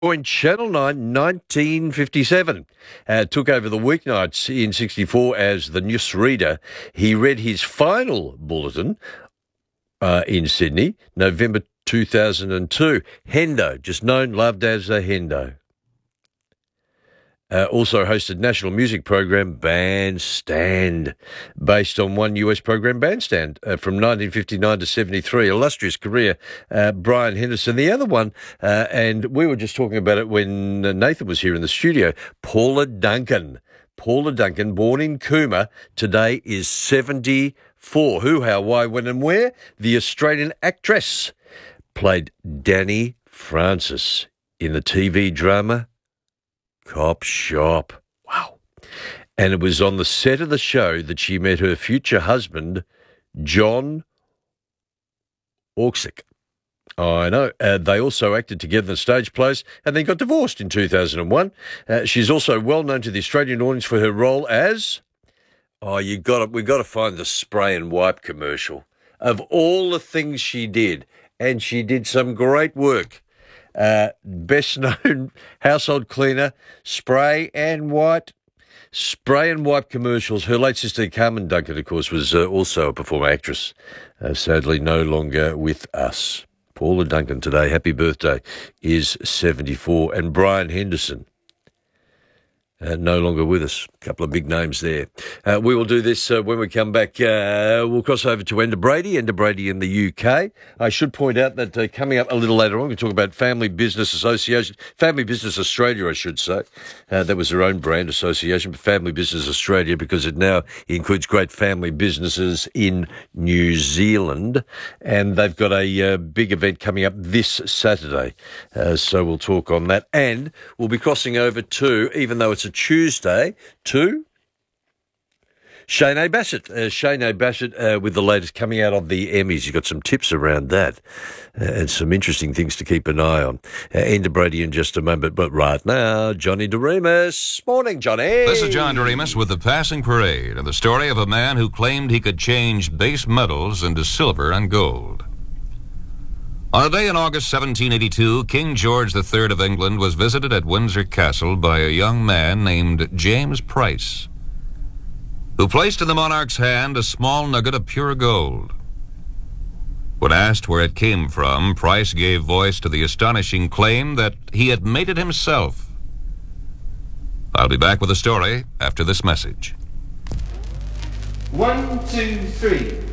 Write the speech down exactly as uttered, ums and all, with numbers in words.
Joined Channel nine, nineteen fifty-seven. Uh, took over the weeknights in sixty-four as the newsreader. He read his final bulletin uh, in Sydney, November two thousand two. Hendo, just known, loved as a Hendo. Uh, also hosted national music program Bandstand, based on one U S program Bandstand uh, from nineteen fifty-nine to seventy-three. Illustrious career, uh, Brian Henderson. The other one, uh, and we were just talking about it when Nathan was here in the studio, Paula Duncan. Paula Duncan, born in Cooma, today is seventy-four. Who, how, why, when and where? The Australian actress played Danny Francis in the T V drama Cop Shop. Wow. And it was on the set of the show that she met her future husband, John Orczyk. I know. Uh, they also acted together in stage plays and then got divorced in two thousand one. Uh, she's also well known to the Australian audience for her role as, oh, you got to, we got to find the spray and wipe commercial. Of all the things she did, and she did some great work. Uh, best known household cleaner, spray and wipe, spray and wipe commercials. Her late sister Carmen Duncan, of course, was uh, also a performer actress, uh, sadly no longer with us. Paula Duncan today, happy birthday, is seventy-four, and Brian Henderson, Uh, no longer with us. A couple of big names there. Uh, we will do this uh, when we come back. Uh, we'll cross over to Enda Brady, Enda Brady in the U K. I should point out that uh, coming up a little later on, we're going to talk about Family Business Association, Family Business Australia, I should say. Uh, that was their own brand association, but Family Business Australia, because it now includes great family businesses in New Zealand. And they've got a uh, big event coming up this Saturday. Uh, so we'll talk on that. And we'll be crossing over to, even though it's a Tuesday, to Shane A. Bassett. Uh, Shane A. Bassett uh, with the latest coming out of the Emmys. You've got some tips around that uh, and some interesting things to keep an eye on. Uh, Enda Brady in just a moment, but right now, Johnny DeRemus. Morning, Johnny. This is John DeRemus with the Passing Parade and the story of a man who claimed he could change base metals into silver and gold. On a day in August seventeen eighty-two, King George the Third of England was visited at Windsor Castle by a young man named James Price, who placed in the monarch's hand a small nugget of pure gold. When asked where it came from, Price gave voice to the astonishing claim that he had made it himself. I'll be back with a story after this message. One, two, three.